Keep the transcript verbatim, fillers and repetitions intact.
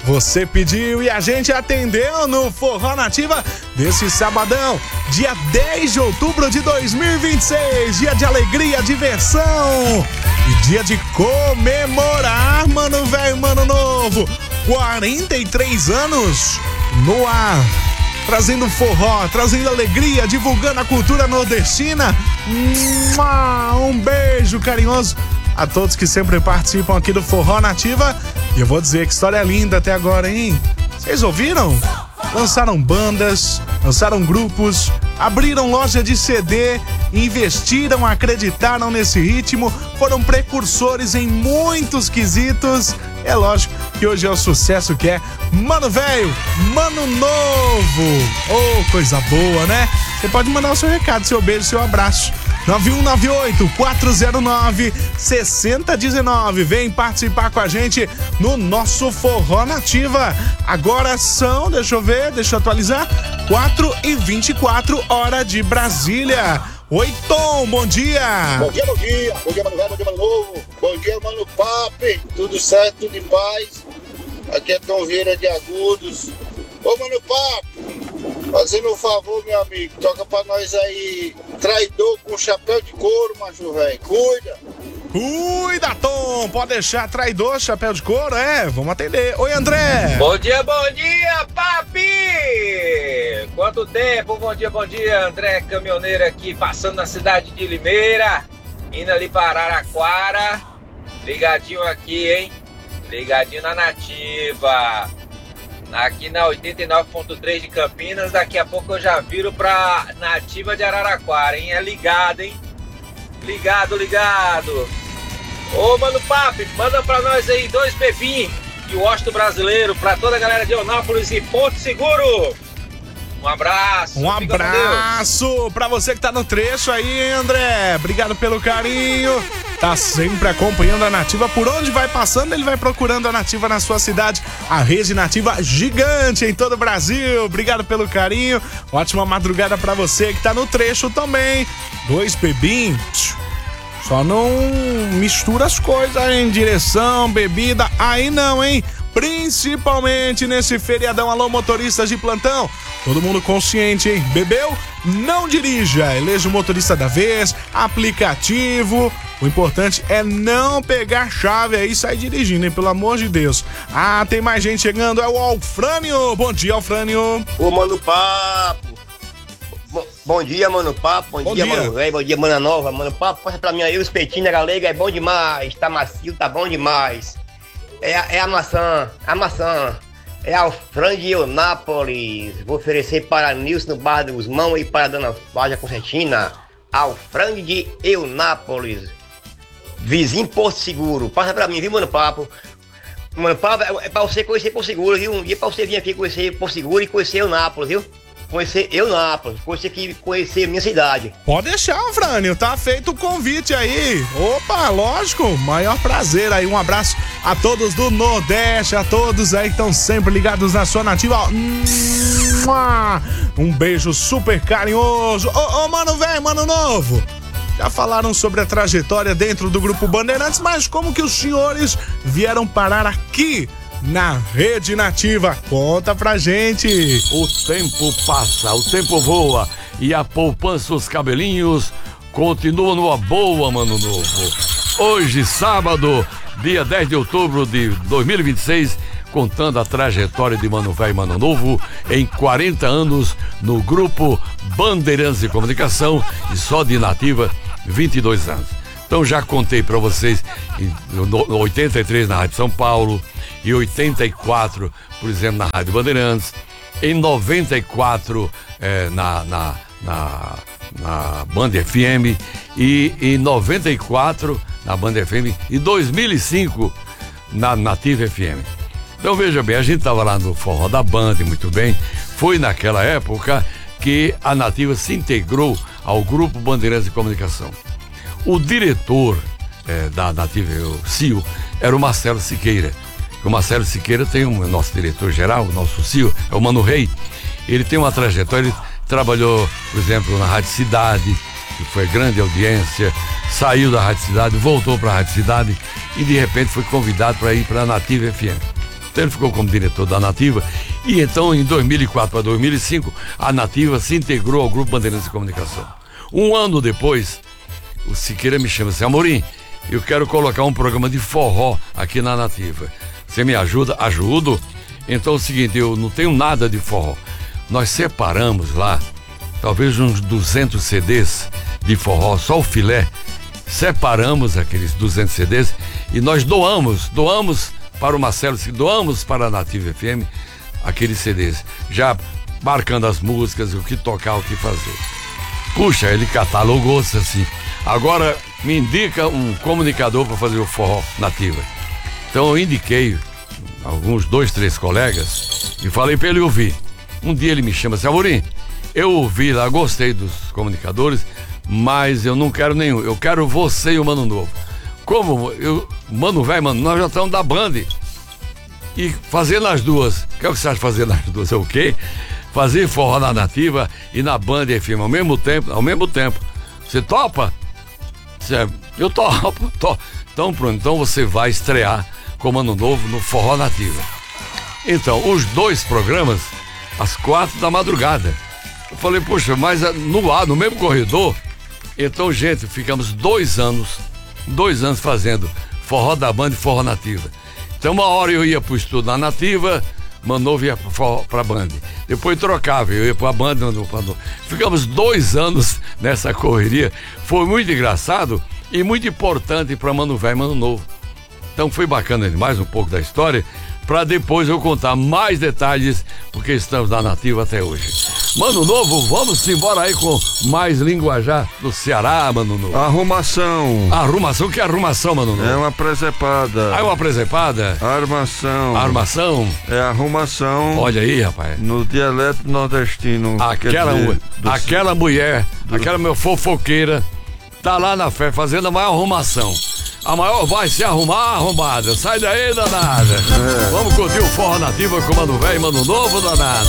Você pediu e a gente atendeu no Forró Nativa desse sabadão, dia dez de outubro de dois mil e vinte e seis. Dia de alegria, diversão e dia de comemorar, mano velho, mano novo. quarenta e três anos no ar, trazendo forró, trazendo alegria, divulgando a cultura nordestina. Um beijo carinhoso a todos que sempre participam aqui do Forró Nativa. E eu vou dizer que história linda até agora, hein? Vocês ouviram? Lançaram bandas, lançaram grupos, abriram loja de C D, investiram, acreditaram nesse ritmo, foram precursores em muitos quesitos. É lógico que hoje é o sucesso que é Mano Velho, Mano Novo. Oh, coisa boa, né? Você pode mandar o seu recado, seu beijo, seu abraço. nove um nove oito, quatro zero nove, seis zero um nove. Vem participar com a gente no nosso Forró Nativa. Agora são, deixa eu ver, deixa eu atualizar, quatro e vinte e quatro, hora de Brasília. Oi, Tom, bom dia. Bom dia, bom dia. Bom dia, Mano Velho, bom dia, Mano Novo. Bom dia, Mano Papi. Tudo certo, tudo em paz. Aqui é Tom Vieira de Agudos. Ô, Mano Papi, fazendo um favor, meu amigo, toca pra nós aí, Traidor com chapéu de couro, macho velho. Cuida. Cuida, Tom. Pode deixar, Traidor, chapéu de couro, é, vamos atender. Oi, André. Bom dia, bom dia, papi. Quanto tempo, bom dia, bom dia. André, caminhoneiro aqui, passando na cidade de Limeira, indo ali para Araraquara. Ligadinho aqui, hein? Ligadinho na Nativa. Aqui na oitenta e nove ponto três de Campinas. Daqui a pouco eu já viro pra Nativa de Araraquara, hein? É ligado, hein? Ligado, ligado. Ô, Mano Papi, manda pra nós aí dois bebinhos e o Osto Brasileiro pra toda a galera de Eunápolis e Porto Seguro. Um abraço. Um abraço pra você que tá no trecho aí, hein, André? Obrigado pelo carinho. Tá sempre acompanhando a Nativa. Por onde vai passando, ele vai procurando a Nativa na sua cidade. A rede Nativa gigante em todo o Brasil. Obrigado pelo carinho. Ótima madrugada pra você que tá no trecho também. Dois bebinhos. Só não mistura as coisas em direção, bebida. Aí não, hein? Principalmente nesse feriadão. Alô, motoristas de plantão. Todo mundo consciente, hein? Bebeu? Não dirija. Eleja o motorista da vez, aplicativo. O importante é não pegar chave aí e sair dirigindo, hein? Pelo amor de Deus. Ah, tem mais gente chegando. É o Alfrânio. Bom dia, Alfrânio. Ô, Mano Papo. Bom, bom dia, Mano Papo. Bom, bom dia, dia, Mano Velho. Bom dia, Mana Nova. Mano Papo, passa pra mim aí o espetinho da galega. É bom demais. Tá macio, tá bom demais. É, é a maçã. A maçã. É Alfrânio de Eunápolis. Vou oferecer para Nilson no Bar dos Mãos e para a Dona Fágia Concertina. Alfrânio de Eunápolis. Vizinho Porto Seguro. Passa pra mim, viu, Mano Papo? Mano Papo, é pra você conhecer Porto Seguro, viu? Um dia pra você vir aqui conhecer Porto Seguro e conhecer Eunápolis, viu? Conhecer Eunápolis, conhecer aqui, conhecer minha cidade. Pode deixar, Frânio, tá feito o convite aí. Opa, lógico, maior prazer aí. Um abraço a todos do Nordeste, a todos aí que estão sempre ligados na sua Nativa. Um beijo super carinhoso. Ô, ô, Mano Velho, Mano Novo. Já falaram sobre a trajetória dentro do Grupo Bandeirantes, mas como que os senhores vieram parar aqui na Rede Nativa? Conta pra gente. O tempo passa, o tempo voa e a poupança dos cabelinhos continua numa boa, Mano Novo. Hoje, sábado, dia dez de outubro de dois mil e vinte e seis, contando a trajetória de Mano Velho e Mano Novo em quarenta anos no Grupo Bandeirantes de Comunicação e só de Nativa vinte e dois anos. Então já contei para vocês em oitenta e três na Rádio São Paulo, em oitenta e quatro, por exemplo, na Rádio Bandeirantes, em noventa e quatro eh, na, na, na, na Band F M e em noventa e quatro na Band F M e dois mil e cinco na Nativa F M. Então veja bem, a gente estava lá no Forró da Band, muito bem. Foi naquela época que a Nativa se integrou ao Grupo Bandeirantes de Comunicação. O diretor eh, da Nativa, o C I O, era o Marcelo Siqueira. O Marcelo Siqueira tem um nosso diretor-geral, o nosso C I O, é o Mano Rei. Ele tem uma trajetória, ele trabalhou, por exemplo, na Rádio Cidade, que foi grande audiência, saiu da Rádio Cidade, voltou para a Rádio Cidade e de repente foi convidado para ir para a Nativa F M. Então ele ficou como diretor da Nativa. E então, em dois mil e quatro para dois mil e cinco, a Nativa se integrou ao Grupo Bandeirantes de Comunicação. Um ano depois, o Siqueira me chama assim: Amorim, eu quero colocar um programa de forró aqui na Nativa. Você me ajuda? Ajudo. Então é o seguinte, eu não tenho nada de forró. Nós separamos lá, talvez uns duzentos C Ds de forró, só o filé. Separamos aqueles duzentos C Ds e nós doamos, doamos para o Marcelo, doamos para a Nativa F M aqueles C Ds, já marcando as músicas, o que tocar, o que fazer. Puxa, ele catalogou-se assim. Agora me indica um comunicador para fazer o forró Nativa. Então eu indiquei alguns dois, três colegas e falei para ele ouvir. Um dia ele me chama assim: Amorim, eu ouvi lá, gostei dos comunicadores, mas eu não quero nenhum, eu quero você e o Mano Novo. Como? Eu, Mano Velho, mano, nós já estamos da Band e fazendo as duas. O que é que você acha de fazer nas duas? É o quê? Fazer forró na Nativa e na Band F M ao mesmo tempo, ao mesmo tempo. Você topa? Você, eu topo, topo. Então pronto, então você vai estrear com o Mano Novo no Forró Nativa. Então, os dois programas, às quatro da madrugada. Eu falei, poxa, mas no ar, no mesmo corredor. Então, gente, ficamos dois anos, dois anos fazendo Forró da Band e Forró Nativa. Então, uma hora eu ia pro estúdio na Nativa, Mano Novo ia pra, pra Band. Depois trocava, eu ia pra Band, Mano Novo. Ficamos dois anos nessa correria. Foi muito engraçado e muito importante pra Mano Velho e Mano Novo. Então foi bacana demais um pouco da história, para depois eu contar mais detalhes, porque estamos na Nativa até hoje. Mano Novo, vamos embora aí com mais linguajar do Ceará, Mano Novo. Arrumação. Arrumação? Que arrumação, Mano Novo? É uma presepada. Ah, é uma presepada? Armação. Armação? É arrumação. Olha aí, rapaz. No dialeto nordestino. Aquela, dizer, do... aquela mulher, do... aquela meu fofoqueira, tá lá na fé fazendo a maior arrumação. A maior vai se arrumar, arrombada. Sai daí, danada. É. Vamos curtir o Forró Nativa com Mano Velho e Mano Novo, danada.